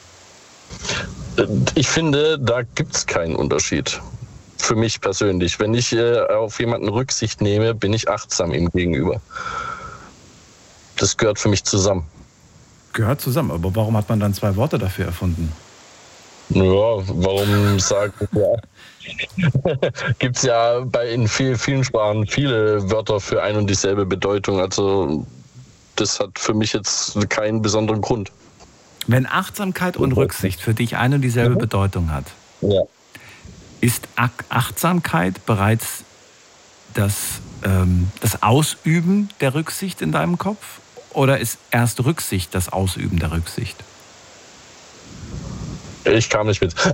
Ich finde, da gibt es keinen Unterschied. Für mich persönlich. Wenn ich auf jemanden Rücksicht nehme, bin ich achtsam ihm gegenüber. Das gehört für mich zusammen. Gehört zusammen, aber warum hat man dann 2 Worte dafür erfunden? Ja, warum sagen wir? Gibt es ja in vielen Sprachen viele Wörter für ein und dieselbe Bedeutung. Also das hat für mich jetzt keinen besonderen Grund. Wenn Achtsamkeit und Rücksicht für dich eine und dieselbe Bedeutung hat, ja. Ist Achtsamkeit bereits das Ausüben der Rücksicht in deinem Kopf? Oder ist erst Rücksicht das Ausüben der Rücksicht? Ich kam nicht mit.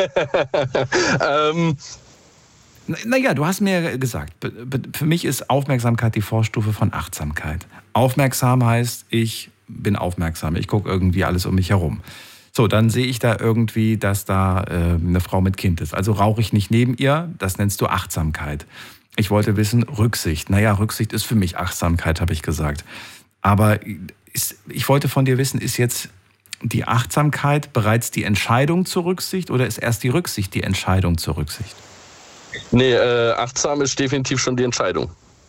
Naja, du hast mir gesagt, für mich ist Aufmerksamkeit die Vorstufe von Achtsamkeit. Aufmerksam heißt, ich bin aufmerksam, ich gucke irgendwie alles um mich herum. So, dann sehe ich da irgendwie, dass da eine Frau mit Kind ist. Also rauche ich nicht neben ihr, das nennst du Achtsamkeit. Ich wollte wissen, Rücksicht. Naja, Rücksicht ist für mich Achtsamkeit, habe ich gesagt. Aber ich wollte von dir wissen, ist jetzt die Achtsamkeit bereits die Entscheidung zur Rücksicht oder ist erst die Rücksicht die Entscheidung zur Rücksicht? Nee, achtsam ist definitiv schon die Entscheidung.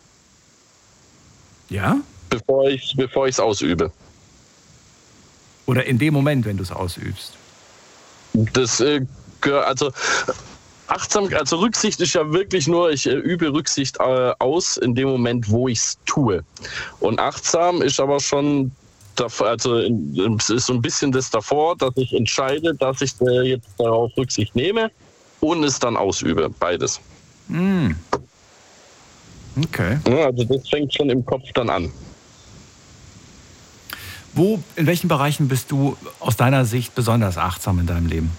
Ja? Bevor ich es ausübe. Oder in dem Moment, wenn du es ausübst? Das gehört, also Achtsamkeit, also Rücksicht ist ja wirklich nur, ich übe Rücksicht aus in dem Moment, wo ich es tue. Und achtsam ist aber schon, also es ist so ein bisschen das davor, dass ich entscheide, dass ich jetzt darauf Rücksicht nehme und es dann ausübe, beides. Okay. Ja, also das fängt schon im Kopf dann an. In welchen Bereichen bist du aus deiner Sicht besonders achtsam in deinem Leben?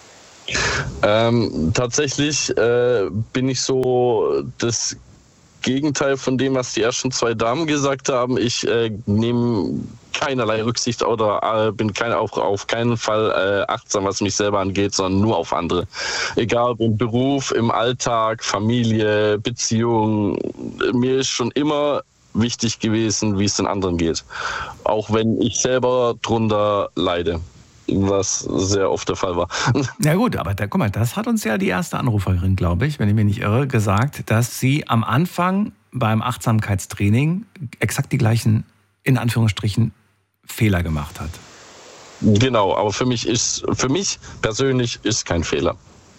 Tatsächlich bin ich so das Gegenteil von dem, was die ersten 2 Damen gesagt haben. Ich nehme keinerlei Rücksicht oder bin auf keinen Fall achtsam, was mich selber angeht, sondern nur auf andere. Egal ob im Beruf, im Alltag, Familie, Beziehung. Mir ist schon immer wichtig gewesen, wie es den anderen geht. Auch wenn ich selber drunter leide. Was sehr oft der Fall war. Ja gut, aber guck mal, das hat uns ja die erste Anruferin, glaube ich, wenn ich mich nicht irre, gesagt, dass sie am Anfang beim Achtsamkeitstraining exakt die gleichen, in Anführungsstrichen, Fehler gemacht hat. Genau, aber für mich persönlich ist kein Fehler.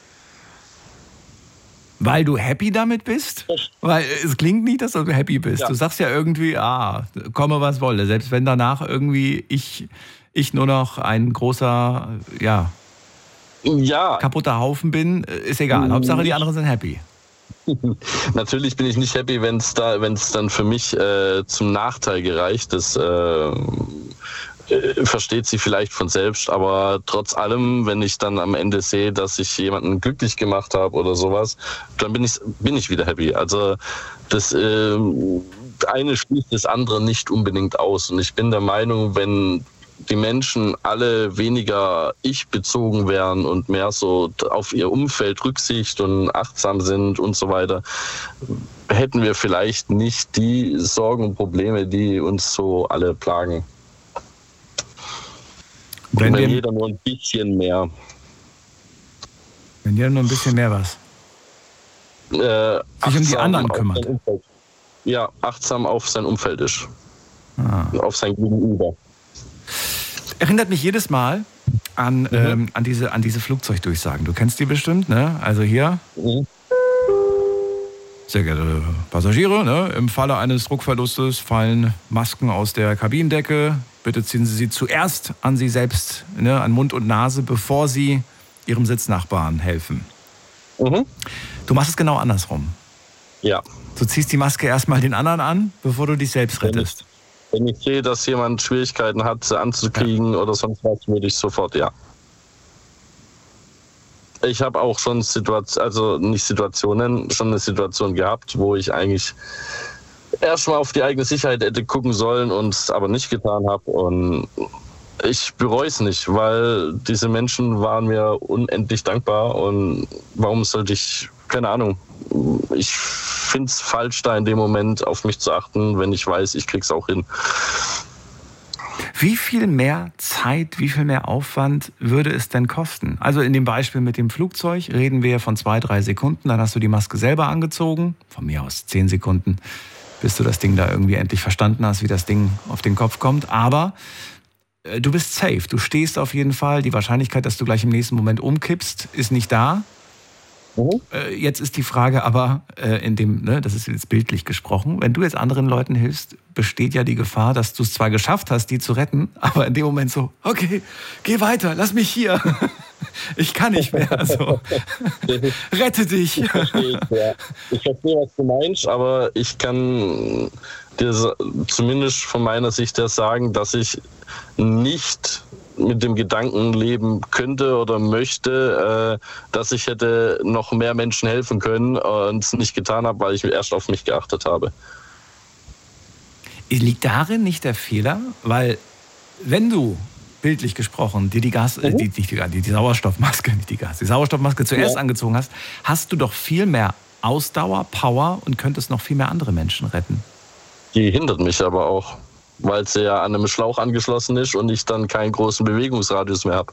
Weil du happy damit bist? Weil es klingt nicht, dass du happy bist. Ja. Du sagst ja irgendwie, komme was wolle. Selbst wenn danach irgendwie ich nur noch ein großer, kaputter Haufen bin, ist egal. Hauptsache die anderen sind happy. Natürlich bin ich nicht happy, wenn es dann für mich zum Nachteil gereicht. Das versteht sie vielleicht von selbst, aber trotz allem, wenn ich dann am Ende sehe, dass ich jemanden glücklich gemacht habe oder sowas, dann bin ich wieder happy. Also das eine schließt das andere nicht unbedingt aus. Und ich bin der Meinung, wenn die Menschen alle weniger ich-bezogen wären und mehr so auf ihr Umfeld Rücksicht und achtsam sind und so weiter, hätten wir vielleicht nicht die Sorgen und Probleme, die uns so alle plagen. Wenn jeder nur ein bisschen mehr. Wenn jeder nur ein bisschen mehr was? Sich um die anderen kümmert. Ja, achtsam auf sein Umfeld ist. Auf sein Gegenüber. Erinnert mich jedes Mal an diese Flugzeugdurchsagen. Du kennst die bestimmt, ne? Also hier. Sehr geehrte Passagiere, ne? Im Falle eines Druckverlustes fallen Masken aus der Kabinendecke. Bitte ziehen Sie sie zuerst an Sie selbst, ne? An Mund und Nase, bevor Sie Ihrem Sitznachbarn helfen. Du machst es genau andersrum. Ja. Du ziehst die Maske erstmal den anderen an, bevor du dich selbst rettest. Wenn ich sehe, dass jemand Schwierigkeiten hat, sie anzukriegen oder sonst was, würde ich sofort, ja. Ich habe auch schon schon eine Situation gehabt, wo ich eigentlich erstmal auf die eigene Sicherheit hätte gucken sollen und es aber nicht getan habe. Und ich bereue es nicht, weil diese Menschen waren mir unendlich dankbar. Und warum sollte ich, keine Ahnung, ich finde es falsch, da in dem Moment auf mich zu achten, wenn ich weiß, ich krieg's auch hin. Wie viel mehr Zeit, wie viel mehr Aufwand würde es denn kosten? Also in dem Beispiel mit dem Flugzeug reden wir von 2-3 Sekunden, dann hast du die Maske selber angezogen, von mir aus 10 Sekunden, bis du das Ding da irgendwie endlich verstanden hast, wie das Ding auf den Kopf kommt. Aber du bist safe, du stehst auf jeden Fall. Die Wahrscheinlichkeit, dass du gleich im nächsten Moment umkippst, ist nicht da. Jetzt ist die Frage aber, das ist jetzt bildlich gesprochen, wenn du jetzt anderen Leuten hilfst, besteht ja die Gefahr, dass du es zwar geschafft hast, die zu retten, aber in dem Moment so, okay, geh weiter, lass mich hier. Ich kann nicht mehr. Also, rette dich. Ich verstehe, was du meinst, aber ich kann dir zumindest von meiner Sicht her sagen, dass ich nicht mit dem Gedanken leben könnte oder möchte, dass ich hätte noch mehr Menschen helfen können und es nicht getan habe, weil ich erst auf mich geachtet habe. Liegt darin nicht der Fehler? Weil wenn du, bildlich gesprochen, dir die Sauerstoffmaske zuerst angezogen hast, hast du doch viel mehr Ausdauer, Power und könntest noch viel mehr andere Menschen retten. Die hindert mich aber auch. weil es ja an einem Schlauch angeschlossen ist und ich dann keinen großen Bewegungsradius mehr habe.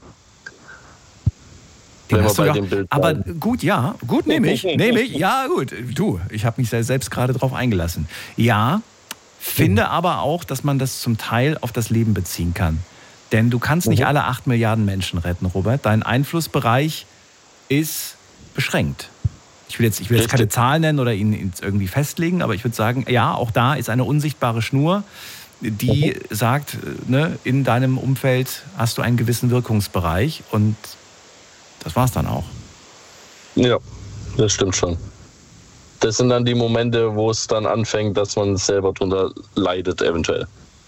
Den hast du doch, aber gut, ja, gut, nehme ich, ja gut. Du, ich habe mich selbst gerade drauf eingelassen. Ja, finde aber auch, dass man das zum Teil auf das Leben beziehen kann. Denn du kannst nicht alle 8 Milliarden Menschen retten, Robert. Dein Einflussbereich ist beschränkt. Ich will jetzt keine Zahlen nennen oder ihn irgendwie festlegen, aber ich würde sagen, ja, auch da ist eine unsichtbare Schnur, die sagt, ne, in deinem Umfeld hast du einen gewissen Wirkungsbereich und das war's dann auch. Ja, das stimmt schon. Das sind dann die Momente, wo es dann anfängt, dass man selber drunter leidet, eventuell.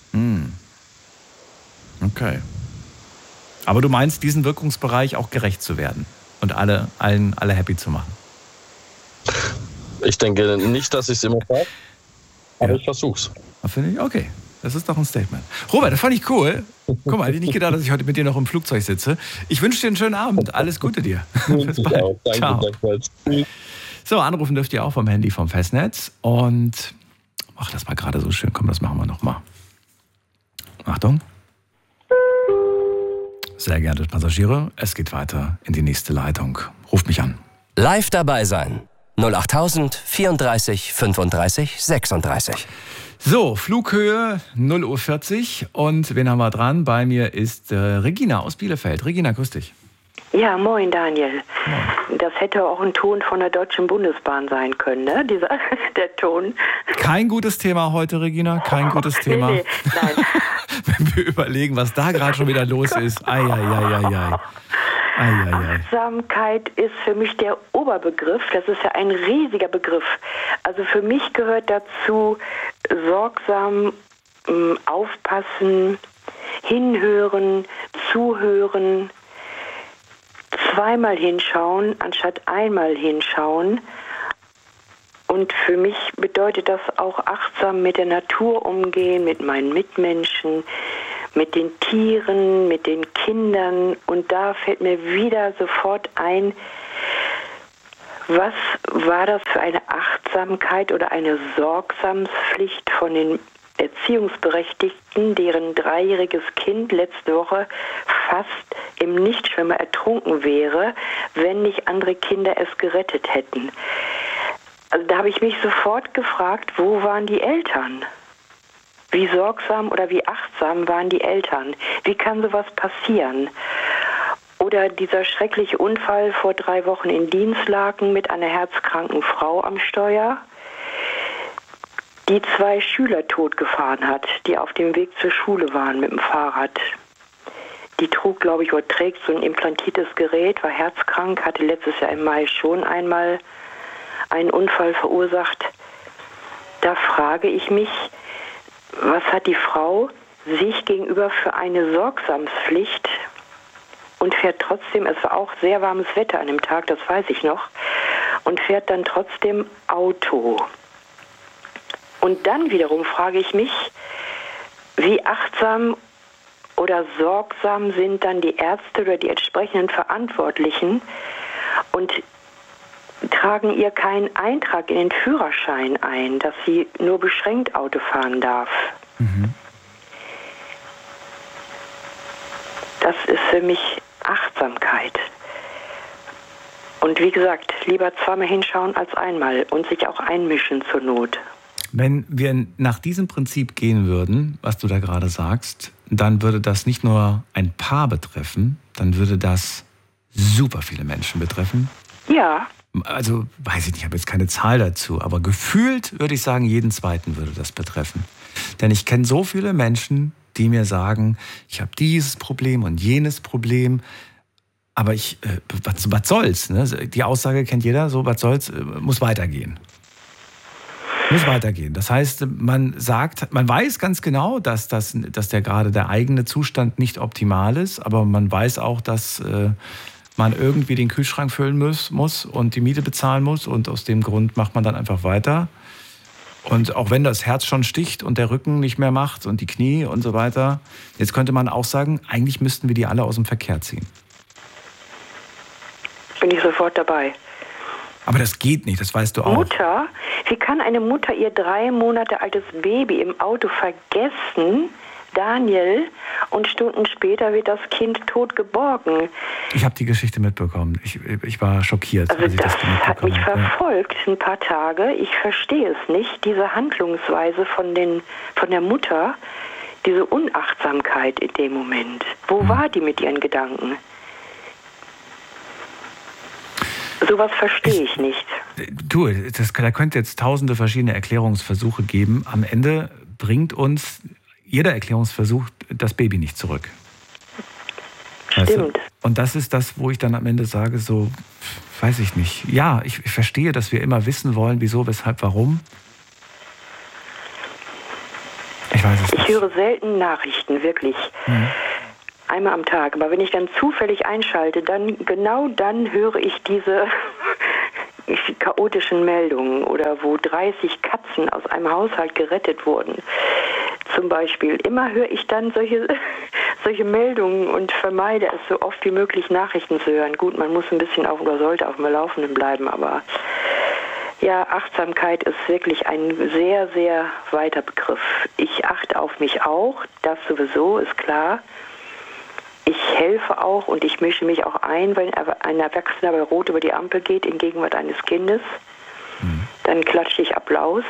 Okay. Aber du meinst, diesen Wirkungsbereich auch gerecht zu werden und alle happy zu machen? Ich denke nicht, dass ich es immer sage, aber ich versuch's. Finde ich, okay. Das ist doch ein Statement. Robert, das fand ich cool. Guck mal, hätte ich nicht gedacht, dass ich heute mit dir noch im Flugzeug sitze. Ich wünsche dir einen schönen Abend. Alles Gute dir. Bis bald. Ciao. So, anrufen dürft ihr auch vom Handy vom Festnetz. Und ach, das war gerade so schön. Komm, das machen wir nochmal. Achtung. Sehr geehrte Passagiere, es geht weiter in die nächste Leitung. Ruft mich an. Live dabei sein. 08000 34 35 36. So, Flughöhe 0:40 Uhr und wen haben wir dran? Bei mir ist Regina aus Bielefeld. Regina, grüß dich. Ja, moin Daniel. Moin. Das hätte auch ein Ton von der Deutschen Bundesbahn sein können, ne? Der Ton. Kein gutes Thema heute, Regina, kein gutes Thema. Nee, nein. Wenn wir überlegen, was da gerade schon wieder los ist. Ei. Achtsamkeit ist für mich der Oberbegriff. Das ist ja ein riesiger Begriff. Also für mich gehört dazu sorgsam aufpassen, hinhören, zuhören, zweimal hinschauen, anstatt einmal hinschauen. Und für mich bedeutet das auch achtsam mit der Natur umgehen, mit meinen Mitmenschen, mit den Tieren, mit den Kindern. Und da fällt mir wieder sofort ein, was war das für eine Achtsamkeit oder eine Sorgsamspflicht von den Erziehungsberechtigten, deren 3-jähriges Kind letzte Woche fast im Nichtschwimmer ertrunken wäre, wenn nicht andere Kinder es gerettet hätten. Also da habe ich mich sofort gefragt, wo waren die Eltern? Wie sorgsam oder wie achtsam waren die Eltern? Wie kann sowas passieren? Oder dieser schreckliche Unfall vor 3 Wochen in Dinslaken mit einer herzkranken Frau am Steuer, die 2 Schüler totgefahren hat, die auf dem Weg zur Schule waren mit dem Fahrrad. Die trug, glaube ich, oder trägt so ein implantiertes Gerät, war herzkrank, hatte letztes Jahr im Mai schon einmal einen Unfall verursacht. Da frage ich mich, was hat die Frau sich gegenüber für eine Sorgsamspflicht und fährt trotzdem, es war auch sehr warmes Wetter an dem Tag, das weiß ich noch, und fährt dann trotzdem Auto. Und dann wiederum frage ich mich, wie achtsam oder sorgsam sind dann die Ärzte oder die entsprechenden Verantwortlichen und tragen ihr keinen Eintrag in den Führerschein ein, dass sie nur beschränkt Auto fahren darf. Das ist für mich Achtsamkeit. Und wie gesagt, lieber zweimal hinschauen als einmal und sich auch einmischen zur Not. Wenn wir nach diesem Prinzip gehen würden, was du da gerade sagst, dann würde das nicht nur ein Paar betreffen, dann würde das super viele Menschen betreffen. Ja. Also, weiß ich nicht, ich habe jetzt keine Zahl dazu, aber gefühlt würde ich sagen, jeden Zweiten würde das betreffen. Denn ich kenne so viele Menschen, die mir sagen, ich habe dieses Problem und jenes Problem, aber was soll's? Ne? Die Aussage kennt jeder, so was soll's, muss weitergehen. Muss weitergehen. Das heißt, man weiß ganz genau, dass der gerade der eigene Zustand nicht optimal ist, aber man weiß auch, dass man irgendwie den Kühlschrank füllen muss und die Miete bezahlen muss und aus dem Grund macht man dann einfach weiter. Und auch wenn das Herz schon sticht und der Rücken nicht mehr macht und die Knie und so weiter, jetzt könnte man auch sagen, eigentlich müssten wir die alle aus dem Verkehr ziehen. Bin ich sofort dabei. Aber das geht nicht, das weißt du auch. Mutter? Wie kann eine Mutter ihr 3 Monate altes Baby im Auto vergessen, Daniel, und Stunden später wird das Kind tot geborgen? Ich habe die Geschichte mitbekommen. Ich war schockiert. Also als ich das hat mich habe. verfolgt ein paar Tage. Ich verstehe es nicht, diese Handlungsweise von der Mutter, diese Unachtsamkeit in dem Moment. Wo war die mit ihren Gedanken? Sowas verstehe ich nicht. Du, da könnte jetzt tausende verschiedene Erklärungsversuche geben. Am Ende bringt uns jeder Erklärungsversuch das Baby nicht zurück. Stimmt. Weißt du? Und das ist das, wo ich dann am Ende sage, so, weiß ich nicht. Ja, ich verstehe, dass wir immer wissen wollen, wieso, weshalb, warum. Ich weiß es nicht. Ich höre selten Nachrichten, wirklich. Einmal am Tag. Aber wenn ich dann zufällig einschalte, genau dann höre ich diese chaotischen Meldungen oder wo 30 Katzen aus einem Haushalt gerettet wurden. Zum Beispiel. Immer höre ich dann solche Meldungen und vermeide es so oft wie möglich, Nachrichten zu hören. Gut, man muss ein bisschen sollte auf dem Laufenden bleiben, aber ja, Achtsamkeit ist wirklich ein sehr, sehr weiter Begriff. Ich achte auf mich auch, das sowieso, ist klar. Ich helfe auch und ich mische mich auch ein, wenn ein Erwachsener bei Rot über die Ampel geht, in Gegenwart eines Kindes. Dann klatsche ich Applaus.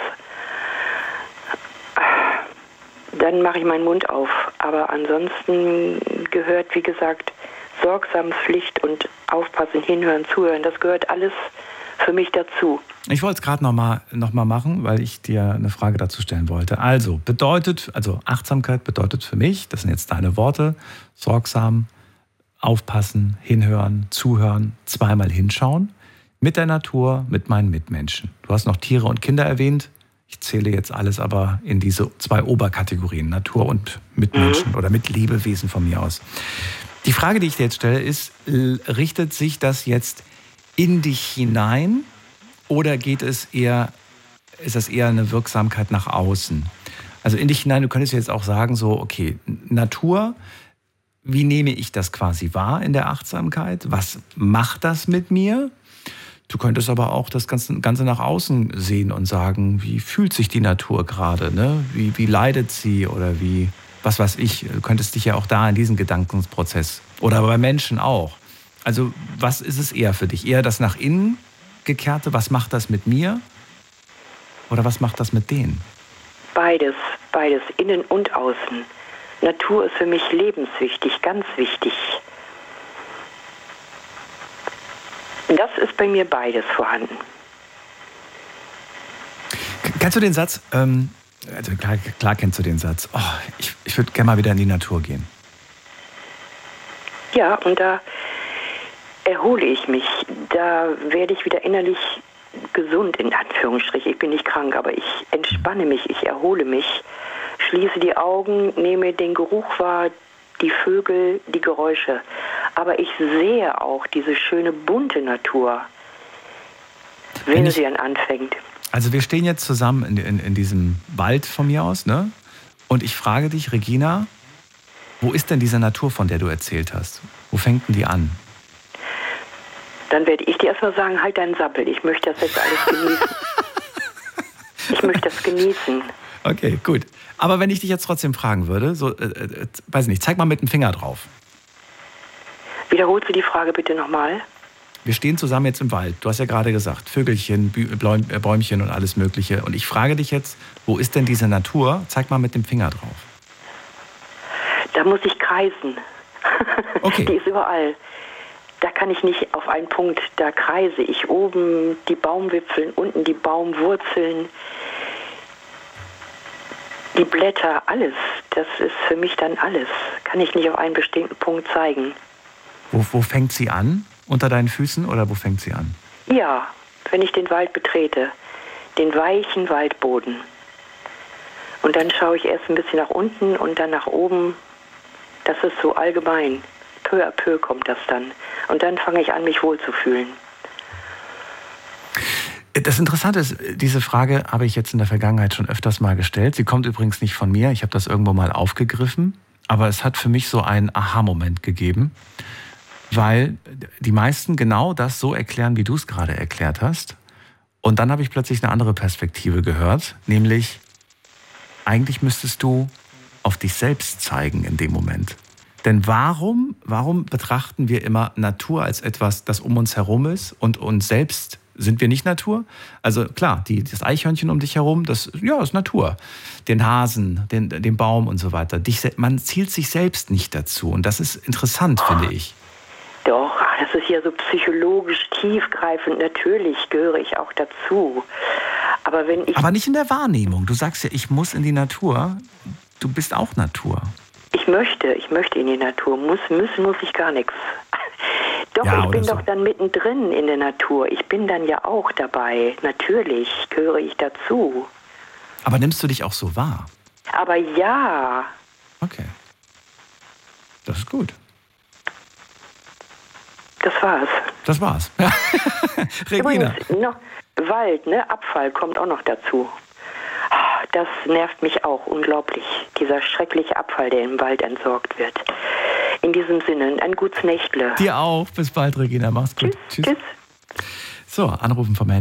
Dann mache ich meinen Mund auf. Aber ansonsten gehört, wie gesagt, Sorgsamspflicht und Aufpassen, Hinhören, Zuhören. Das gehört alles für mich dazu. Ich wollte es gerade noch mal machen, weil ich dir eine Frage dazu stellen wollte. Also Achtsamkeit bedeutet für mich, das sind jetzt deine Worte, sorgsam, aufpassen, hinhören, zuhören, zweimal hinschauen, mit der Natur, mit meinen Mitmenschen. Du hast noch Tiere und Kinder erwähnt. Ich zähle jetzt alles aber in diese 2 Oberkategorien, Natur und Mitmenschen oder mit Lebewesen von mir aus. Die Frage, die ich dir jetzt stelle, ist, richtet sich das jetzt in dich hinein oder ist das eher eine Wirksamkeit nach außen? Also in dich hinein, du könntest jetzt auch sagen, so, okay, Natur, wie nehme ich das quasi wahr in der Achtsamkeit? Was macht das mit mir? Du könntest aber auch das Ganze nach außen sehen und sagen, wie fühlt sich die Natur gerade? Ne? Wie leidet sie oder was weiß ich? Du könntest dich ja auch da in diesen Gedankenprozess oder bei Menschen auch. Also was ist es eher für dich? Eher das nach innen gekehrte, was macht das mit mir? Oder was macht das mit denen? Beides, innen und außen. Natur ist für mich lebenswichtig, ganz wichtig. Das ist bei mir beides vorhanden. Kennst du den Satz, also klar kennst du den Satz, ich würde gerne mal wieder in die Natur gehen. Ja, und da erhole ich mich, da werde ich wieder innerlich gesund, in Anführungsstrichen. Ich bin nicht krank, aber ich entspanne mich, ich erhole mich, schließe die Augen, nehme den Geruch wahr, die Vögel, die Geräusche. Aber ich sehe auch diese schöne, bunte Natur, wenn sie dann anfängt. Also wir stehen jetzt zusammen in diesem Wald von mir aus, ne? Und ich frage dich, Regina, wo ist denn diese Natur, von der du erzählt hast? Wo fängt denn die an? Dann werde ich dir erstmal sagen, halt deinen Sappel. Ich möchte das jetzt alles genießen. Ich möchte das genießen. Okay, gut. Aber wenn ich dich jetzt trotzdem fragen würde, so, weiß nicht, zeig mal mit dem Finger drauf. Wiederholst du die Frage bitte nochmal? Wir stehen zusammen jetzt im Wald. Du hast ja gerade gesagt, Vögelchen, Bäumchen und alles Mögliche. Und ich frage dich jetzt, wo ist denn diese Natur? Zeig mal mit dem Finger drauf. Da muss ich kreisen. Okay. Die ist überall. Da kann ich nicht auf einen Punkt, da kreise ich. Oben die Baumwipfeln, unten die Baumwurzeln, die Blätter, alles. Das ist für mich dann alles. Kann ich nicht auf einen bestimmten Punkt zeigen. Wo fängt sie an? Unter deinen Füßen oder wo fängt sie an? Ja, wenn ich den Wald betrete, den weichen Waldboden. Und dann schaue ich erst ein bisschen nach unten und dann nach oben. Das ist so allgemein. Peu à peu kommt das dann. Und dann fange ich an, mich wohlzufühlen. Das Interessante ist, diese Frage habe ich jetzt in der Vergangenheit schon öfters mal gestellt. Sie kommt übrigens nicht von mir. Ich habe das irgendwo mal aufgegriffen. Aber es hat für mich so einen Aha-Moment gegeben. Weil die meisten genau das so erklären, wie du es gerade erklärt hast. Und dann habe ich plötzlich eine andere Perspektive gehört, nämlich eigentlich müsstest du auf dich selbst zeigen in dem Moment. Denn warum betrachten wir immer Natur als etwas, das um uns herum ist und uns selbst sind wir nicht Natur? Also klar, das Eichhörnchen um dich herum, das ist Natur. Den Hasen, den Baum und so weiter. Man zielt sich selbst nicht dazu und das ist interessant, finde ich. Doch, das ist ja so psychologisch tiefgreifend. Natürlich gehöre ich auch dazu. Aber nicht in der Wahrnehmung. Du sagst ja, ich muss in die Natur. Du bist auch Natur. Ich möchte in die Natur. Müssen muss ich gar nichts. Doch, ja, ich bin doch dann mittendrin in der Natur. Ich bin dann ja auch dabei. Natürlich gehöre ich dazu. Aber nimmst du dich auch so wahr? Aber ja. Okay. Das ist gut. Das war's. Regina. Übrigens, noch Wald, ne? Abfall kommt auch noch dazu. Das nervt mich auch unglaublich, dieser schreckliche Abfall, der im Wald entsorgt wird. In diesem Sinne, ein gutes Nächtle. Dir auch. Bis bald, Regina. Mach's gut. Tschüss. So, anrufen vom Handy.